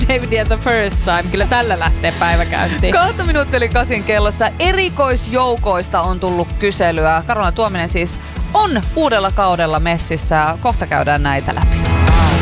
David and the First Time. Kyllä tällä lähtee päivä käyntiin. 2 minuuttia yli 8 kellossa. Erikoisjoukoista on tullut kyselyä. Karola Tuominen siis on uudella kaudella messissä. Kohta käydään näitä läpi.